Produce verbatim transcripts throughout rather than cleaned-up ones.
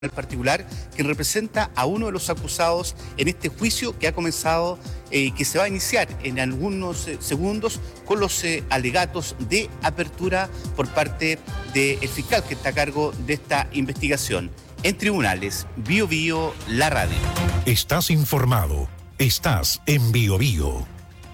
en particular, que representa a uno de los acusados en este juicio que ha comenzado, eh, que se va a iniciar en algunos eh, segundos con los eh, alegatos de apertura por parte del fiscal que está a cargo de esta investigación. En tribunales, Bio Bio, la radio. Estás informado. Estás en Bio Bio.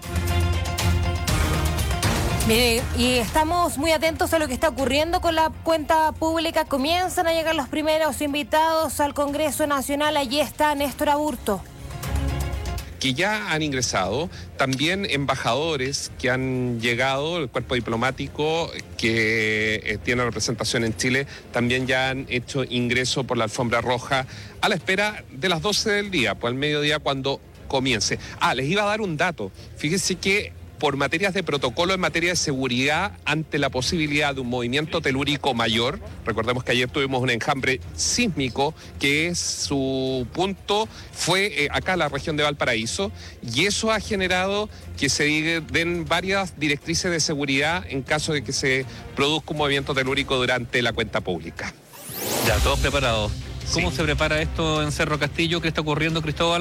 Mire, y estamos muy atentos a lo que está ocurriendo con la cuenta pública. Comienzan a llegar los primeros invitados al Congreso Nacional. Allí está Néstor Aburto. Que ya han ingresado, también embajadores que han llegado, el cuerpo diplomático que eh, tiene representación en Chile, también ya han hecho ingreso por la alfombra roja a la espera de las doce del día, pues al mediodía cuando comience. Ah, les iba a dar un dato. Fíjense que por materias de protocolo en materia de seguridad ante la posibilidad de un movimiento telúrico mayor. Recordemos que ayer tuvimos un enjambre sísmico que es su punto fue eh, acá en la región de Valparaíso, y eso ha generado que se den varias directrices de seguridad en caso de que se produzca un movimiento telúrico durante la cuenta pública. Ya, todos preparados. ¿Cómo Sí. se prepara esto en Cerro Castillo? ¿Qué está ocurriendo, Cristóbal?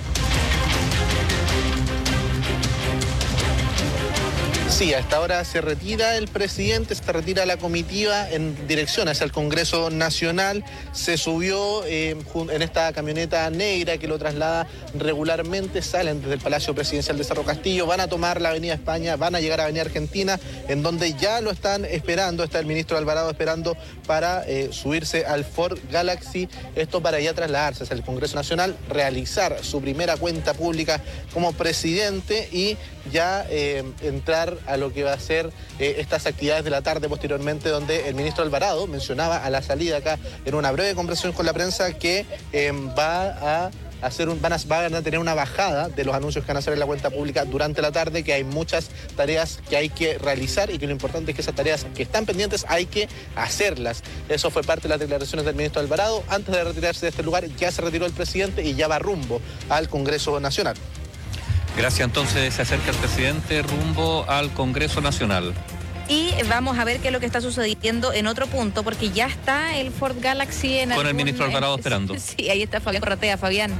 Sí, a esta hora se retira el presidente, se retira la comitiva en dirección hacia el Congreso Nacional. Se subió eh, en esta camioneta negra que lo traslada regularmente. Salen desde el Palacio Presidencial de Cerro Castillo, van a tomar la Avenida España, van a llegar a Avenida Argentina, en donde ya lo están esperando, está el ministro Alvarado esperando para eh, subirse al Ford Galaxy. Esto para ya trasladarse hacia el Congreso Nacional, realizar su primera cuenta pública como presidente y ya eh, entrar a lo que va a ser eh, estas actividades de la tarde posteriormente, donde el ministro Alvarado mencionaba a la salida acá en una breve conversación con la prensa que eh, va a hacer un, van, a, van a tener una bajada de los anuncios que van a hacer en la cuenta pública durante la tarde, que hay muchas tareas que hay que realizar y que lo importante es que esas tareas que están pendientes hay que hacerlas. Eso fue parte de las declaraciones del ministro Alvarado. Antes de retirarse de este lugar ya se retiró el presidente y ya va rumbo al Congreso Nacional. Gracias, entonces se acerca el presidente rumbo al Congreso Nacional. Y vamos a ver qué es lo que está sucediendo en otro punto, porque ya está el Ford Galaxy en Con el algún, ministro Alvarado en, esperando. Sí, ahí está Fabián Corratea. Fabián.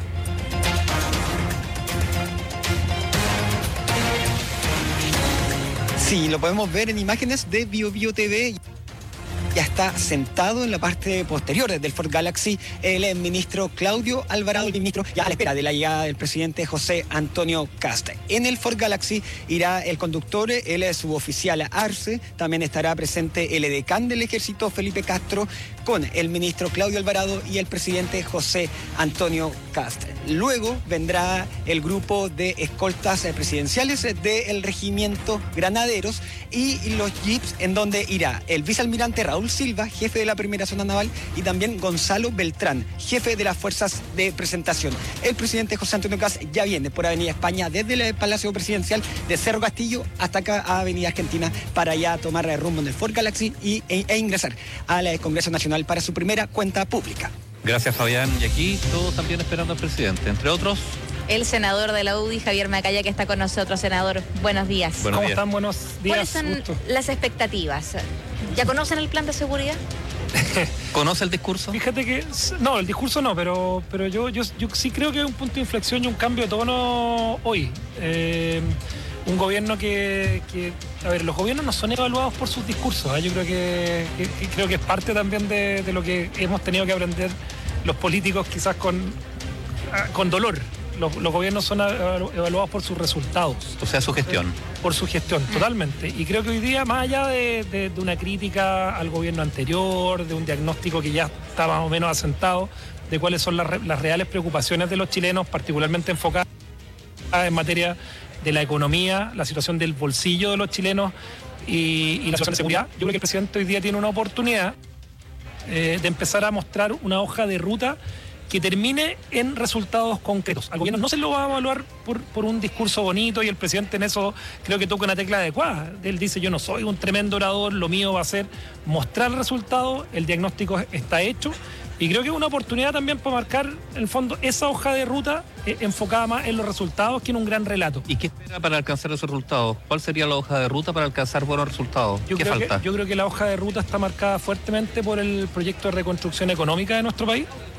Sí, lo podemos ver en imágenes de Bio Bio T V. Ya está sentado en la parte posterior del Ford Galaxy el ministro Claudio Alvarado, el ministro ya a la espera de la llegada del presidente José Antonio Kast. En el Ford Galaxy irá el conductor, el suboficial Arce, también estará presente el edecán del ejército Felipe Castro, con el ministro Claudio Alvarado y el presidente José Antonio Kast. Luego vendrá el grupo de escoltas presidenciales del regimiento Granaderos y los jeeps, en donde irá el vicealmirante Raúl Silva, jefe de la primera zona naval, y también Gonzalo Beltrán, jefe de las fuerzas de presentación. El presidente José Antonio Kast ya viene por Avenida España desde el Palacio Presidencial de Cerro Castillo hasta acá a Avenida Argentina para ya tomar rumbo en el Ford Galaxy y, e, e ingresar al Congreso Nacional para su primera cuenta pública. Gracias, Fabián. Y aquí todos también esperando al presidente, entre otros. El senador de la U D I, Javier Macaya, que está con nosotros. Senador, buenos días. Buenos ¿Cómo días. están? Buenos días. ¿Cuáles son Gusto. las expectativas? ¿Ya conocen el plan de seguridad? ¿Conoce el discurso? Fíjate que, no, el discurso no, pero, pero yo, yo, yo sí creo que hay un punto de inflexión y un cambio de tono hoy. Eh, un gobierno que, que, a ver, los gobiernos no son evaluados por sus discursos, ¿eh? Yo creo que, que, que creo que es parte también de, de lo que hemos tenido que aprender los políticos, quizás con, con dolor. Los, los gobiernos son evaluados por sus resultados. O sea, su gestión. Por su gestión, totalmente. Y creo que hoy día, más allá de, de, de una crítica al gobierno anterior, de un diagnóstico que ya está más o menos asentado, de cuáles son las, las reales preocupaciones de los chilenos, particularmente enfocadas en materia de la economía, la situación del bolsillo de los chilenos y, y la situación de seguridad, yo creo que el presidente hoy día tiene una oportunidad eh, de empezar a mostrar una hoja de ruta que termine en resultados concretos. Al gobierno no se lo va a evaluar por, por un discurso bonito, y el presidente en eso creo que toca una tecla adecuada. Él dice: yo no soy un tremendo orador, lo mío va a ser mostrar el resultado, el diagnóstico está hecho, Y creo que es una oportunidad también para marcar, en el fondo, esa hoja de ruta eh, enfocada más en los resultados que en un gran relato. ¿Y qué espera para alcanzar esos resultados? ¿Cuál sería la hoja de ruta para alcanzar buenos resultados? Yo ¿Qué creo falta? Que, yo creo que la hoja de ruta está marcada fuertemente por el proyecto de reconstrucción económica de nuestro país.